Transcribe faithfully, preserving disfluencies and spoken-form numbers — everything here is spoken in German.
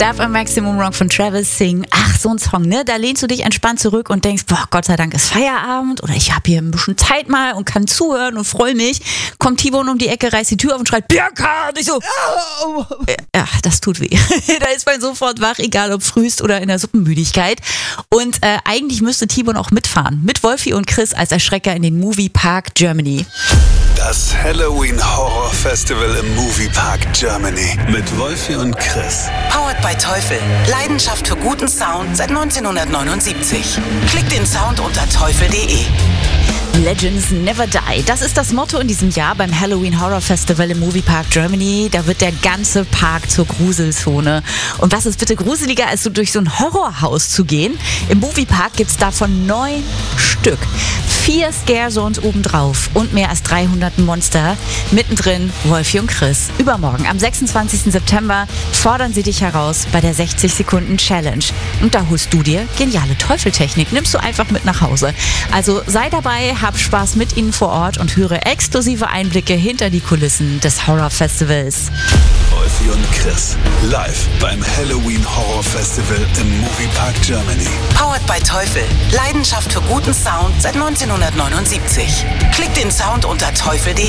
Darf am Maximum Rock von Travis singen. Ach, so ein Song, ne? Da lehnst du dich entspannt zurück und denkst, boah, Gott sei Dank ist Feierabend oder ich habe hier ein bisschen Zeit mal und kann zuhören und freue mich. Kommt T-Bone um die Ecke, reißt die Tür auf und schreit, Bianca! Und ich so, ja, das tut weh. Da ist man sofort wach, egal ob frühst oder in der Suppenmüdigkeit. Und äh, eigentlich müsste T-Bone auch mitfahren. Mit Wolfi und Chris als Erschrecker in den Moviepark Germany. Das Halloween Horror Festival im Moviepark Germany mit Wolfi und Chris. Powered by Teufel. Leidenschaft für guten Sound seit neunzehnhundertneunundsiebzig. Klick den Sound unter teufel punkt de. Legends never die. Das ist das Motto in diesem Jahr beim Halloween Horror Festival im Moviepark Germany. Da wird der ganze Park zur Gruselzone. Und was ist bitte gruseliger, als so durch so ein Horrorhaus zu gehen? Im Moviepark gibt es davon neun Stück. Vier Scare Zones obendrauf und mehr als dreihundert Monster. Mittendrin Wolfi und Chris. Übermorgen, am sechsundzwanzigsten September, fordern sie dich heraus bei der sechzig Sekunden Challenge. Und da holst du dir geniale Teufeltechnik. Nimmst du einfach mit nach Hause. Also sei dabei, hab Spaß mit ihnen vor Ort und höre exklusive Einblicke hinter die Kulissen des Horror Festivals. Wolfi und Chris. Live beim Halloween Horror Festival im Moviepark Germany. Powered by Teufel. Leidenschaft für guten Sound seit neunzehnhundertneunundsiebzig. Klick den Sound unter teufel punkt de.